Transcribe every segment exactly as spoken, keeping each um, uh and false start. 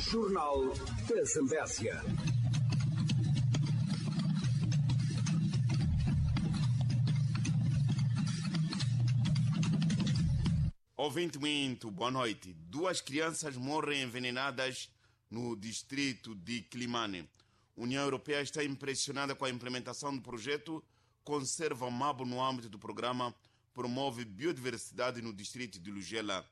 Jornal da Zambésia. Ouvinte muito, boa noite. Duas crianças morrem envenenadas no distrito de Climane. A União Europeia está impressionada com a implementação do projeto Conserva Mabo no âmbito do programa Promove Biodiversidade no distrito de Lugela,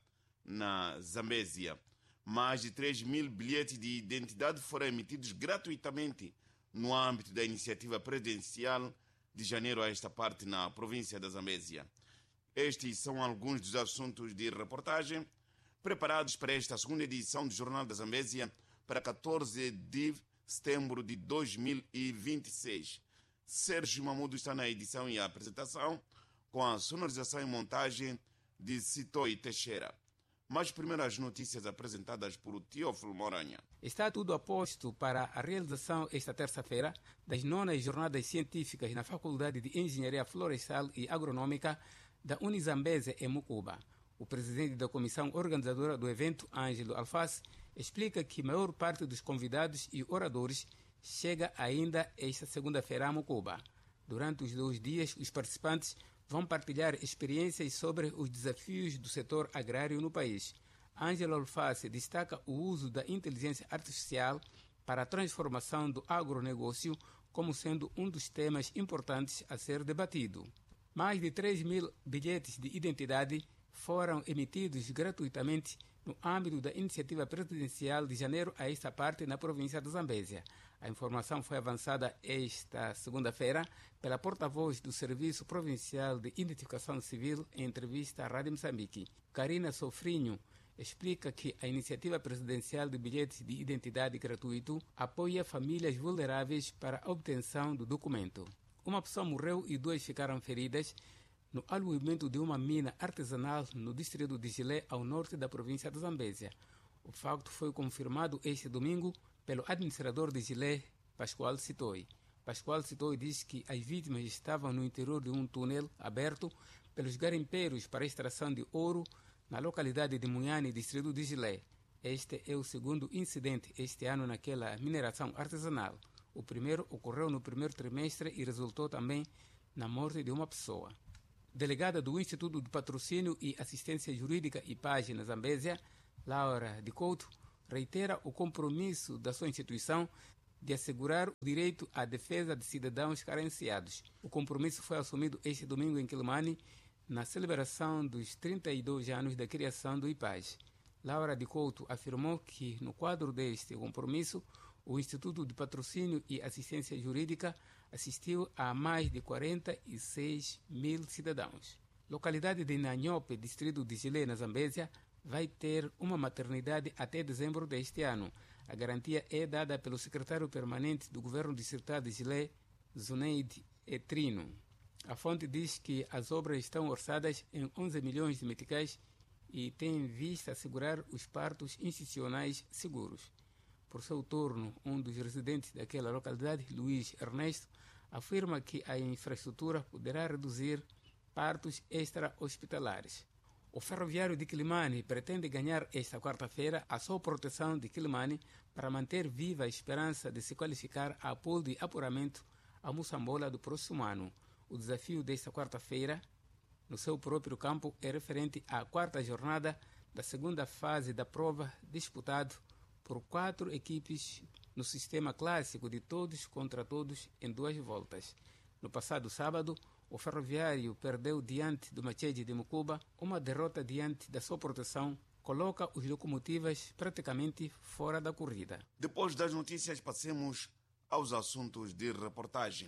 na Zambésia. Mais de três mil bilhetes de identidade foram emitidos gratuitamente no âmbito da iniciativa presidencial de janeiro a esta parte na província da Zambésia. Estes são alguns dos assuntos de reportagem preparados para esta segunda edição do Jornal da Zambésia para quatorze de setembro de dois mil e vinte e seis. Sérgio Mamudo está na edição e apresentação, com a sonorização e montagem de Citoi Teixeira. Mas primeiro as notícias apresentadas por Teófilo Moranha. Está tudo a posto para a realização esta terça-feira das nonas jornadas científicas na Faculdade de Engenharia Florestal e Agronômica da Unizambésia em Mucuba. O presidente da comissão organizadora do evento, Ângelo Alface, explica que a maior parte dos convidados e oradores chega ainda esta segunda-feira a Mucuba. Durante os dois dias, os participantes vão partilhar experiências sobre os desafios do setor agrário no país. Ângelo Alface destaca o uso da inteligência artificial para a transformação do agronegócio como sendo um dos temas importantes a ser debatido. Mais de três mil bilhetes de identidade foram emitidos gratuitamente no âmbito da iniciativa presidencial de janeiro a esta parte na província de Zambésia. A informação foi avançada esta segunda-feira pela porta-voz do Serviço Provincial de Identificação Civil em entrevista à Rádio Moçambique. Karina Sofrinho explica que a iniciativa presidencial de bilhetes de identidade gratuito apoia famílias vulneráveis para a obtenção do documento. Uma pessoa morreu e duas ficaram feridas no aluimento de uma mina artesanal no distrito de Gilé, ao norte da província de Zambésia. O facto foi confirmado este domingo pelo administrador de Gilé, Pascoal Citoi. Pascoal Citoi diz que as vítimas estavam no interior de um túnel aberto pelos garimpeiros para a extração de ouro na localidade de Munhane, distrito de Gilé. Este é o segundo incidente este ano naquela mineração artesanal. O primeiro ocorreu no primeiro trimestre e resultou também na morte de uma pessoa. Delegada do Instituto de Patrocínio e Assistência Jurídica I P A G na Zambésia, Laura de Couto, reitera o compromisso da sua instituição de assegurar o direito à defesa de cidadãos carenciados. O compromisso foi assumido este domingo em Quelimane, na celebração dos trinta e dois anos da criação do I P A G. Laura de Couto afirmou que, no quadro deste compromisso, o Instituto de Patrocínio e Assistência Jurídica assistiu a mais de quarenta e seis mil cidadãos. Localidade de Nanhope, distrito de Gilé, na Zambésia, vai ter uma maternidade até dezembro deste ano. A garantia é dada pelo secretário permanente do governo distrital de Gilé, Zuneide Etrino. A fonte diz que as obras estão orçadas em onze milhões de meticais e tem em vista assegurar os partos institucionais seguros. Por seu turno, um dos residentes daquela localidade, Luiz Ernesto, afirma que a infraestrutura poderá reduzir partos extra-hospitalares. O ferroviário de Quelimane pretende ganhar esta quarta-feira a sua proteção de Quelimane para manter viva a esperança de se qualificar a pool de apuramento a Moçambola do próximo ano. O desafio desta quarta-feira, no seu próprio campo, é referente à quarta jornada da segunda fase da prova, disputado por quatro equipes no sistema clássico de todos contra todos em duas voltas. No passado sábado, o ferroviário perdeu diante do Machede de Mucuba. Uma derrota diante da sua proteção coloca os locomotivas praticamente fora da corrida. Depois das notícias, passemos aos assuntos de reportagem.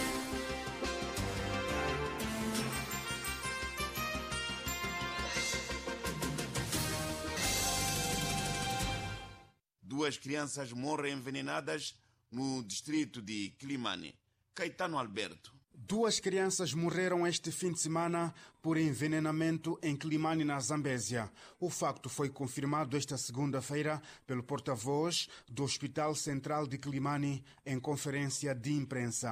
Duas crianças morrem envenenadas no distrito de Climane. Caetano Alberto. Duas crianças morreram este fim de semana por envenenamento em Climane, na Zambésia. O facto foi confirmado esta segunda-feira pelo porta-voz do Hospital Central de Climane em conferência de imprensa.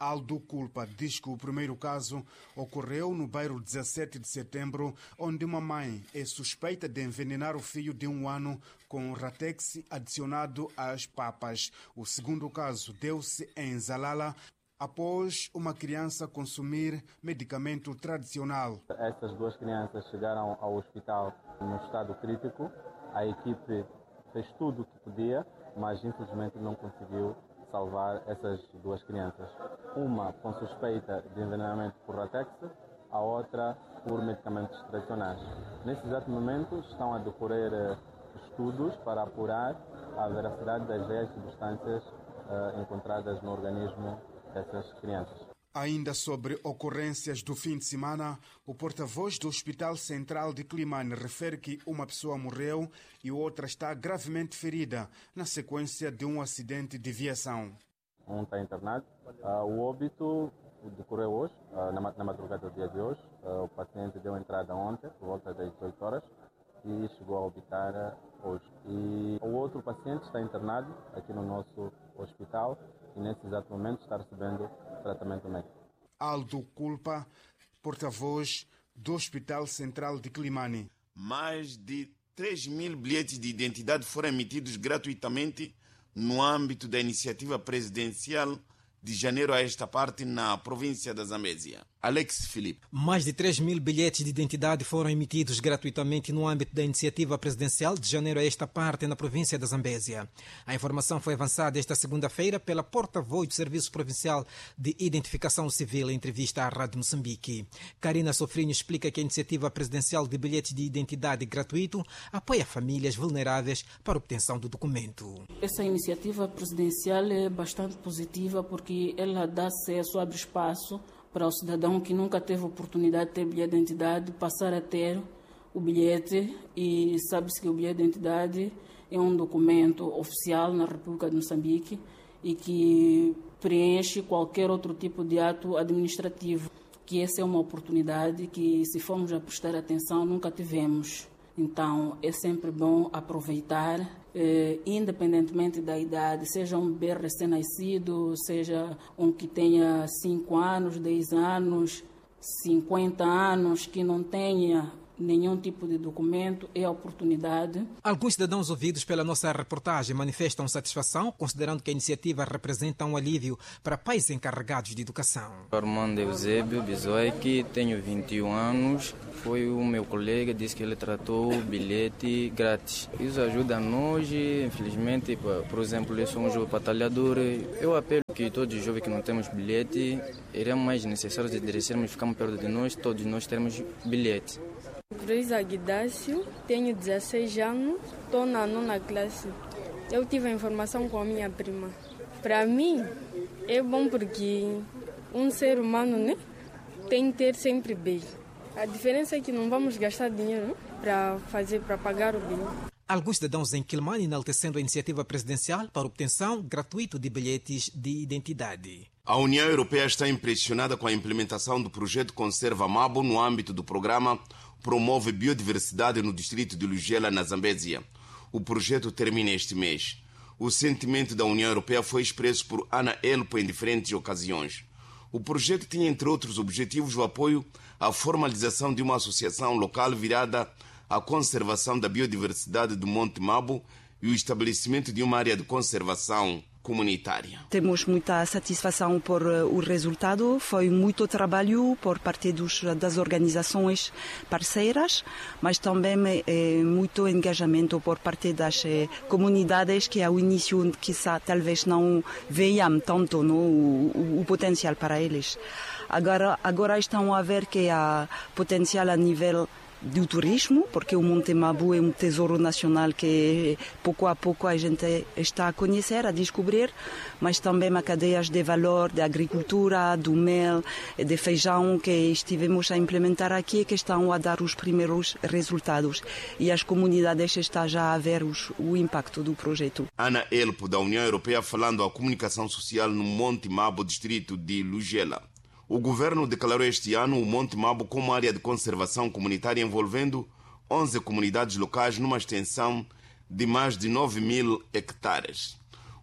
Aldo Culpa diz que o primeiro caso ocorreu no bairro dezassete de setembro, onde uma mãe é suspeita de envenenar o filho de um ano com ratex adicionado às papas. O segundo caso deu-se em Zalala, após uma criança consumir medicamento tradicional. Essas duas crianças chegaram ao hospital no estado crítico. A equipe fez tudo o que podia, mas infelizmente não conseguiu salvar essas duas crianças. Uma com suspeita de envenenamento por ratex, a outra por medicamentos tradicionais. Nesse exato momento estão a decorrer estudos para apurar a veracidade das dez substâncias uh, encontradas no organismo dessas crianças. Ainda sobre ocorrências do fim de semana, o porta-voz do Hospital Central de Climane refere que uma pessoa morreu e outra está gravemente ferida na sequência de um acidente de viação. Um está internado. Uh, o óbito decorreu hoje, uh, na, na madrugada do dia de hoje. Uh, o paciente deu entrada ontem, por volta das dezoito horas, e chegou a óbitar hoje. E o outro paciente está internado aqui no nosso hospital e nesse exato momento está recebendo tratamento médico. Aldo Culpa, porta-voz do Hospital Central de Climane. Mais de três mil bilhetes de identidade foram emitidos gratuitamente no âmbito da iniciativa presidencial de janeiro a esta parte na província da Zambésia. Alex Filipe. Mais de três mil bilhetes de identidade foram emitidos gratuitamente no âmbito da iniciativa presidencial de janeiro a esta parte na província da Zambésia. A informação foi avançada esta segunda-feira pela porta-voz do Serviço Provincial de Identificação Civil em entrevista à Rádio Moçambique. Karina Sofrinho explica que a iniciativa presidencial de bilhetes de identidade gratuito apoia famílias vulneráveis para a obtenção do documento. Essa iniciativa presidencial é bastante positiva porque ela dá acesso, abre espaço para o cidadão que nunca teve oportunidade de ter bilhete de identidade passar a ter o bilhete, e sabe-se que o bilhete de identidade é um documento oficial na República de Moçambique e que preenche qualquer outro tipo de ato administrativo, que essa é uma oportunidade que, se formos a prestar atenção, nunca tivemos. Então, é sempre bom aproveitar, eh, independentemente da idade, seja um bebê recém-nascido, seja um que tenha cinco anos, dez anos, cinquenta anos, que não tenha nenhum tipo de documento, é a oportunidade. Alguns cidadãos ouvidos pela nossa reportagem manifestam satisfação, considerando que a iniciativa representa um alívio para pais encarregados de educação. Armando Eusébio Bizoique, tenho vinte e um anos, foi o meu colega, disse que ele tratou o bilhete grátis. Isso ajuda a nós, infelizmente, por exemplo, eu sou um jovem batalhador, eu apelo que todos os jovens que não temos bilhete, é mais necessário de crescermos, ficarmos perto de nós, todos nós termos bilhete. Cruz Aguidácio, tenho dezesseis anos, estou na nona classe. Eu tive a informação com a minha prima. Para mim, é bom porque um ser humano, né, tem que ter sempre bem. A diferença é que não vamos gastar dinheiro para fazer, para pagar o bilhete. Alguns cidadãos em Quilmane enaltecendo a iniciativa presidencial para obtenção gratuita de bilhetes de identidade. A União Europeia está impressionada com a implementação do projeto Conserva Mabo no âmbito do programa Promove Biodiversidade no distrito de Lugela, na Zambésia. O projeto termina este mês. O sentimento da União Europeia foi expresso por Ana Elpo em diferentes ocasiões. O projeto tinha, entre outros objetivos, o apoio à formalização de uma associação local virada à conservação da biodiversidade do Monte Mabo e o estabelecimento de uma área de conservação comunitária. Temos muita satisfação por uh, o resultado. Foi muito trabalho por parte dos, das organizações parceiras, mas também eh, muito engajamento por parte das eh, comunidades que ao início quizá talvez não veiam tanto no, o, o potencial para eles. Agora, agora estão a ver que há potencial a nível do turismo, porque o Monte Mabo é um tesouro nacional que pouco a pouco a gente está a conhecer, a descobrir, mas também há cadeias de valor da agricultura, do mel, de feijão que estivemos a implementar aqui, que estão a dar os primeiros resultados, e as comunidades estão já a ver os, o impacto do projeto. Ana Elpo, da União Europeia, falando à comunicação social no Monte Mabo, distrito de Lugela. O governo declarou este ano o Monte Mabo como área de conservação comunitária envolvendo onze comunidades locais numa extensão de mais de nove mil hectares.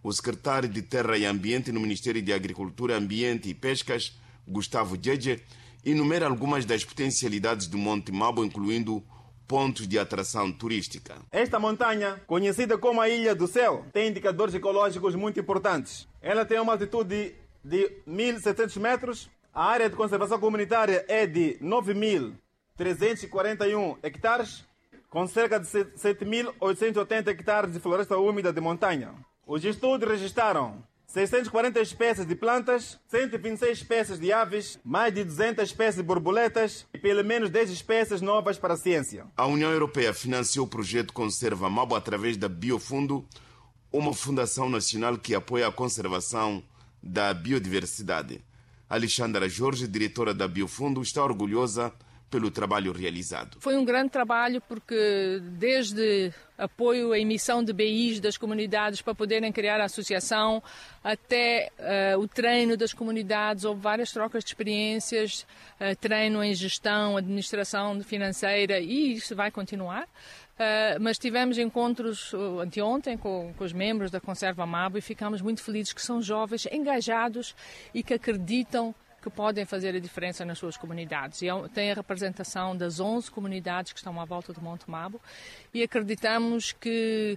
O secretário de Terra e Ambiente no Ministério de Agricultura, Ambiente e Pescas, Gustavo Djeje, enumera algumas das potencialidades do Monte Mabo, incluindo pontos de atração turística. Esta montanha, conhecida como a Ilha do Céu, tem indicadores ecológicos muito importantes. Ela tem uma altitude de mil e setecentos metros, a área de conservação comunitária é de nove mil trezentos e quarenta e um hectares, com cerca de sete mil oitocentos e oitenta hectares de floresta úmida de montanha. Os estudos registraram seiscentas e quarenta espécies de plantas, cento e vinte e seis espécies de aves, mais de duzentas espécies de borboletas e pelo menos dez espécies novas para a ciência. A União Europeia financiou o projeto Conserva Mabo através da Biofundo, uma fundação nacional que apoia a conservação da biodiversidade. Alexandra Jorge, diretora da Biofundo, está orgulhosa pelo trabalho realizado. Foi um grande trabalho porque desde apoio à emissão de B Is das comunidades para poderem criar a associação até uh, o treino das comunidades, houve várias trocas de experiências, uh, treino em gestão, administração financeira e isso vai continuar. Uh, mas tivemos encontros uh, anteontem com, com os membros da Conserva Mabo e ficamos muito felizes que são jovens engajados e que acreditam que podem fazer a diferença nas suas comunidades. E tem a representação das onze comunidades que estão à volta do Monte Mabo e acreditamos que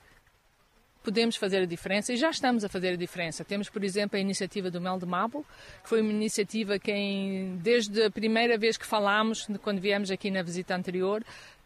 podemos fazer a diferença e já estamos a fazer a diferença. Temos, por exemplo, a iniciativa do Mel de Mabo, que foi uma iniciativa que, em, desde a primeira vez que falámos, quando viemos aqui na visita anterior,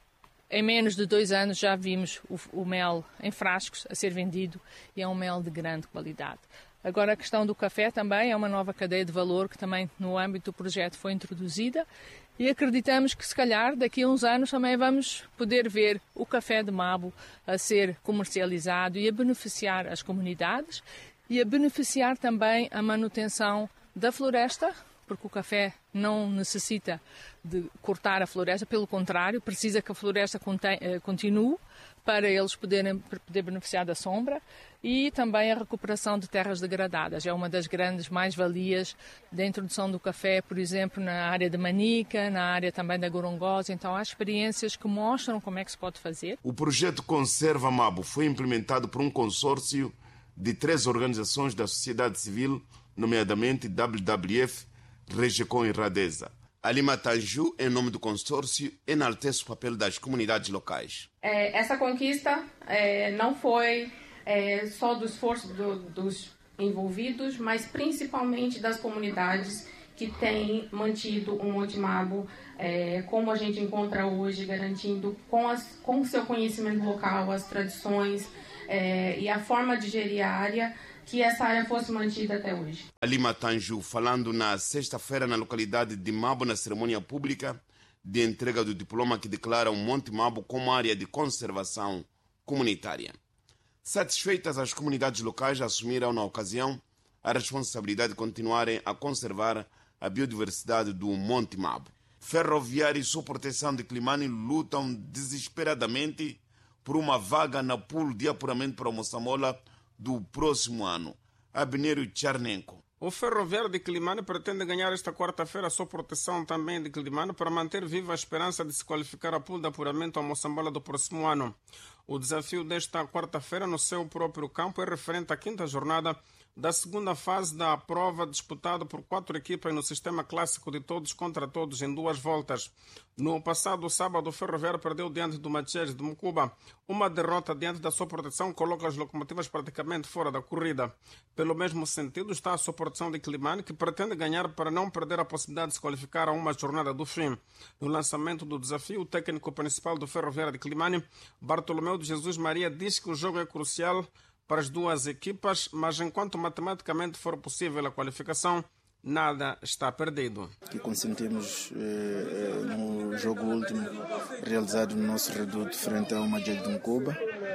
em menos de dois anos já vimos o, o mel em frascos a ser vendido e é um mel de grande qualidade. Agora a questão do café também é uma nova cadeia de valor que também no âmbito do projeto foi introduzida e acreditamos que se calhar daqui a uns anos também vamos poder ver o café de Mabo a ser comercializado e a beneficiar as comunidades e a beneficiar também a manutenção da floresta, porque o café não necessita de cortar a floresta, pelo contrário, precisa que a floresta continue para eles poderem poder beneficiar da sombra e também a recuperação de terras degradadas. É uma das grandes mais-valias da introdução do café, por exemplo, na área de Manica, na área também da Gorongosa. Então há experiências que mostram como é que se pode fazer. O projeto Conserva Mabo foi implementado por um consórcio de três organizações da sociedade civil, nomeadamente W W F, Regecom e Radesa. Alima Tanju, em nome do consórcio, enaltece o papel das comunidades locais. É, essa conquista é, não foi é, só do esforço do, dos envolvidos, mas principalmente das comunidades que têm mantido o Monte Mabo é, como a gente encontra hoje, garantindo com, as, com o seu conhecimento local, as tradições é, e a forma de gerir a área, que essa área fosse mantida até hoje. Alima Tanju, falando na sexta-feira na localidade de Mabo, na cerimônia pública de entrega do diploma que declara o Monte Mabo como área de conservação comunitária. Satisfeitas, as comunidades locais assumiram na ocasião a responsabilidade de continuarem a conservar a biodiversidade do Monte Mabo. Ferroviários sob proteção de Climane lutam desesperadamente por uma vaga na pool de apuramento para o Moçambola do próximo ano. Abneiro Tcharnenko. O Ferroviário de Climane pretende ganhar esta quarta-feira a sua proteção também de Climane para manter viva a esperança de se qualificar a pool de apuramento ao Moçambola do próximo ano. O desafio desta quarta-feira no seu próprio campo é referente à quinta jornada da segunda fase da prova, disputada por quatro equipas no sistema clássico de todos contra todos em duas voltas. No passado sábado, o Ferroviário perdeu diante do Machés de Mucuba. Uma derrota diante da sua proteção coloca as locomotivas praticamente fora da corrida. Pelo mesmo sentido está a sua proteção de Climane, que pretende ganhar para não perder a possibilidade de se qualificar a uma jornada do fim. No lançamento do desafio, o técnico principal do Ferroviário de Climane, Bartolomeu de Jesus Maria, diz que o jogo é crucial para as duas equipas, mas enquanto matematicamente for possível a qualificação, nada está perdido. Que consentimos eh, no jogo último realizado no nosso reduto frente ao Majed de Mucuba,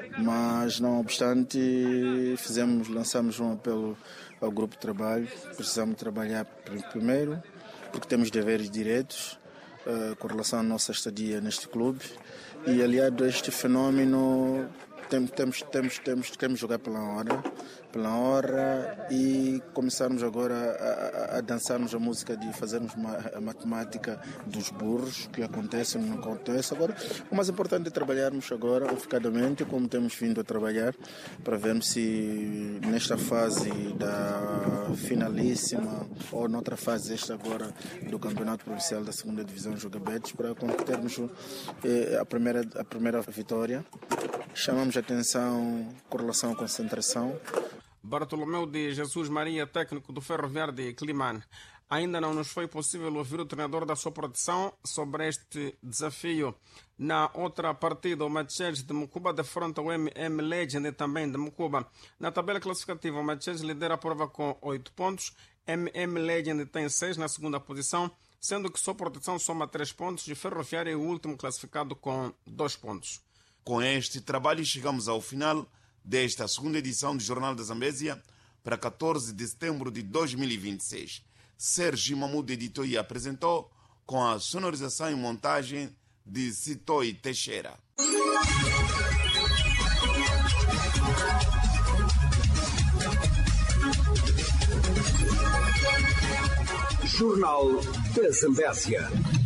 mas não obstante fizemos, lançamos um apelo ao grupo de trabalho. Precisamos trabalhar primeiro porque temos deveres e direitos eh, com relação à nossa estadia neste clube e aliado a este fenómeno temos, temos, temos, temos, queremos jogar pela hora, pela hora e começarmos agora a, a, a dançarmos a música de fazermos uma, a matemática dos burros, que acontece ou não acontece. Agora, o mais importante é trabalharmos agora, oficadamente, como temos vindo a trabalhar, para vermos se nesta fase da finalíssima ou noutra fase esta agora do Campeonato Provincial da segunda Divisão Joga Betis, para termos eh, a, primeira, a primeira vitória. Chamamos a atenção com relação à concentração. Bartolomeu de Jesus Maria, técnico do Ferroviário de Climane. Ainda não nos foi possível ouvir o treinador da sua proteção sobre este desafio. Na outra partida, o Machés de Mucuba defronta o M M Legend também de Mucuba. Na tabela classificativa, o Machés lidera a prova com oito pontos. M M Legend tem seis na segunda posição, sendo que sua proteção soma três pontos e Ferroviário é o último classificado com dois pontos. Com este trabalho chegamos ao final desta segunda edição do Jornal da Zambésia para quatorze de setembro de dois mil e vinte e seis. Sérgio Mamudo editou e apresentou com a sonorização e montagem de Citoi Teixeira. Jornal da Zambésia.